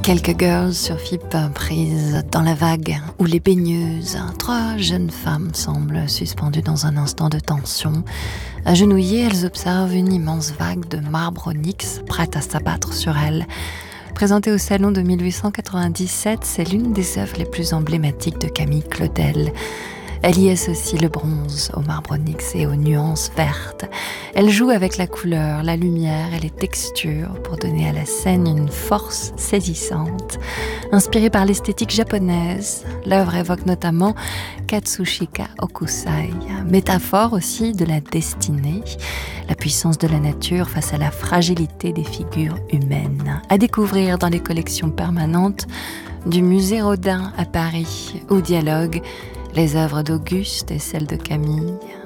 Quelques girls sur FIP prises dans la vague ou les baigneuses. 3 jeunes femmes semblent suspendues dans un instant de tension. Agenouillées, elles observent une immense vague de marbre onyx prête à s'abattre sur elles. Présentée au salon de 1897, c'est l'une des œuvres les plus emblématiques de Camille Claudel. Elle y associe le bronze au marbre onyx et aux nuances vertes. Elle joue avec la couleur, la lumière et les textures pour donner à la scène une force saisissante. Inspirée par l'esthétique japonaise, l'œuvre évoque notamment Katsushika Okusai, métaphore aussi de la destinée, la puissance de la nature face à la fragilité des figures humaines. À découvrir dans les collections permanentes du musée Rodin à Paris, où dialoguent les œuvres d'Auguste et celles de Camille,